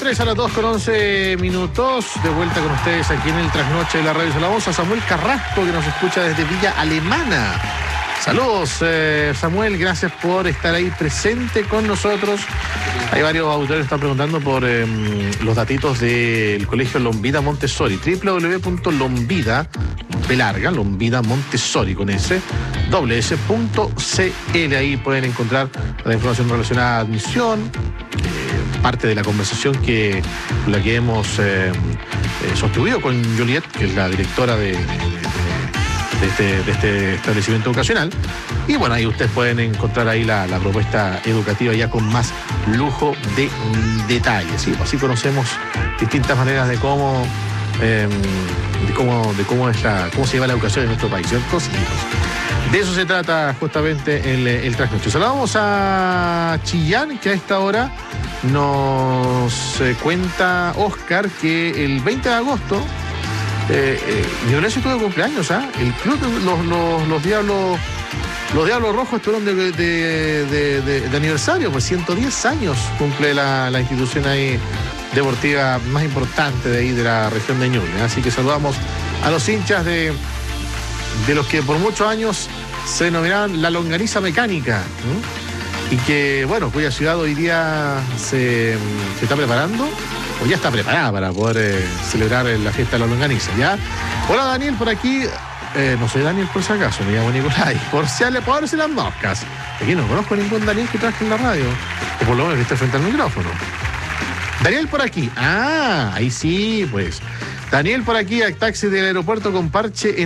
3:02:11. De vuelta con ustedes aquí en el Trasnoche de la Radio. Saludamos a Samuel Carrasco, que nos escucha desde Villa Alemana. Saludos, Samuel, gracias por estar ahí presente con nosotros. Hay varios auditores que están preguntando por los datitos del Colegio Lombida Montessori. www.lombida, Lombida Montessori con s.cl. Ahí pueden encontrar la información relacionada a admisión, parte de la conversación con la que hemos sostenido con Juliet, que es la directora de este establecimiento educacional. Y bueno, ahí ustedes pueden encontrar ahí la propuesta educativa ya con más lujo de detalles, ¿sí? Así conocemos distintas maneras de cómo se lleva la educación en nuestro país, ¿cierto? De eso se trata justamente el Trasnoche. Saludamos a Chillán, que a esta hora nos cuenta Oscar que el 20 de agosto Iglesia tuvo cumpleaños, ¿ah? El club, los Diablos Rojos estuvieron de aniversario, pues 110 años cumple la institución ahí deportiva más importante de ahí de la región de Ñuble. Así que saludamos a los hinchas de los que por muchos años se denominaban la longaniza mecánica, ¿sí? Y que, bueno, cuya ciudad hoy día se está preparando, o ya está preparada para poder celebrar la fiesta de la longaniza, ¿ya? Hola, Daniel, por aquí. No soy Daniel por si acaso, me llamo Nicolai. Por si las moscas. Aquí no conozco ningún Daniel que trabaje en la radio, o por lo menos que esté frente al micrófono. Daniel por aquí. Ah, ahí sí, pues. Daniel por aquí, al taxi del aeropuerto con parche